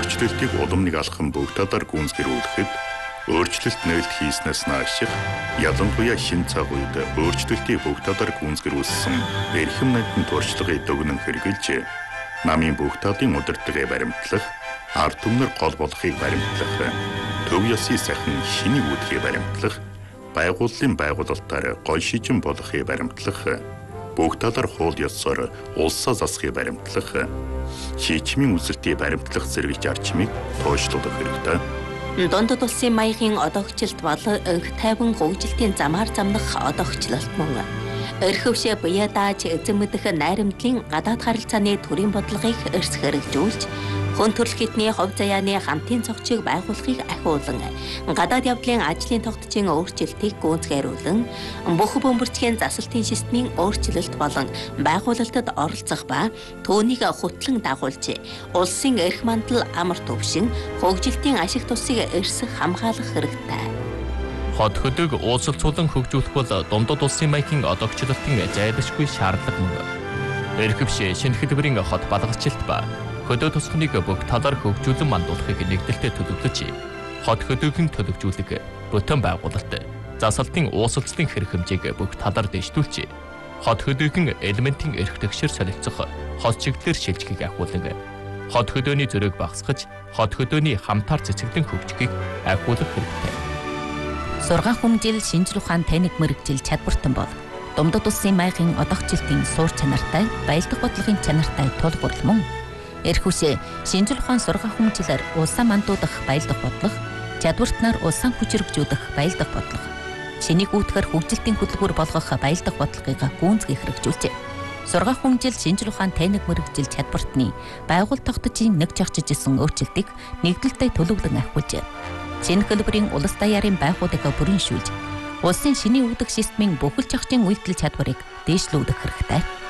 өөрчлөлтийг улам нэг алхам бүгд талаар гүйцэтгүүлэхэд өөрчлөлт нээлт хийснээс нааших ялангуяа шинэ цаг үед өөрчлөлтийг бүгд талаар гүйцэтгүүлсэн эрхэм найдын туршлагыг дүгнэн хэрэгжилж намын бүгд талын удирдлагыг баримтлах, ард түмнэр гол болохыг баримтлах, төв ёсны сайхан шинийг үүдхийг баримтлах, байгууллын байгуулалтаар гол шижин болохыг баримтлах, бүгд талаар хууль ёсоор улсаа засахыг баримтлах, шийдвэрийн үзэлтийг баримтлах зэрэг зарчмыг тооцоолох хэрэгтэй. Дундад улсын маягийн одоогчлолт бол өнх тайван хөгжилтийн замаар замнах одоогчлолт мөн. Өрхөвшөө буяа дааж эзэн мэдэх найрамдлын гадаад харилцааны төрийн бодлогыг эрс хэрэгжүүлж, хүн төрөл хитний хувь заяаны хамтын цогцыг байгуулахыг ахиулан, гадаад явдлын ажлын тогтцын өөрчлөлтийг гүйцэтгүүлэн, бүх бөмбөрцгийн засалтын системийн өөрчлөлт болон байгуулалтад оролцох ба түүнийг хөтлөн дагуулж, улсын эрх мандал амар төвшин, хөгжилтийн ашиг тусыг эрс хамгаалах хэрэгтэй. Хот хөдөг уулзалцуулан хөгжүүлэх бол дундад улсын маягийн одоогчлолтын зайлшгүй шаардлага мөн. Эрхэвшээ шинэ хэлбэрийн хот балгалчлалт ба хөдөө тусахныг бүх талаар хөгжүүлэн мандуулахыг нэгдэлтэй төлөвлөж, хот хөдөөгийн төлөвжүүлэг, бүтэн байгуулалт, засалтын уусалцлын хэрэг хэмжээг бүх талаар дэвшүүлж, хот хөдөөгийн элементийн эрх тэгшэр солилцох хот чиглэлээр шилжихийг ахиулан, хот хөдөөний зөрөөг багасгаж, хот хөдөөний хамтаар цэцэглэн хөгжихийг ахиулах хэрэгтэй. Сургаан хүмжил шинжлэх ухаан таниг мэрэгжил чадвартан бол дундад улсын маягийн одоогчлолтын суур чанартай, баялдах бодлогын чанартай тулгуурл мөн. Эрхүсээ шинжлэх ухаан сургаан хүмжилээр улсаа мандуудах баялдах бодлого, чадвартнаар улсаа хүчрэгжүүлэх баялдах бодлого, шинийг үүтгэр хөгжилтийн хөтөлбөр болгох баялдах бодлогыг гүйцэтгэх хэрэгжүүлжээ. Сургаан хүмжил шинжлэх ухаан таниг мэрэгжил чадвартны байгууллага тогтцын нэг жагчж исэн өөрчлөлтийг нэгдэлтэй төлөвлөн ахиулжээ. Шинэ хэлбэрийн улс даяарын байгууллагыг бүрэншүүлж, улсын шинийн үүдэх системийн бүхэл зохицын үйлдэл чадварыг дээшлүүлэх хэрэгтэй.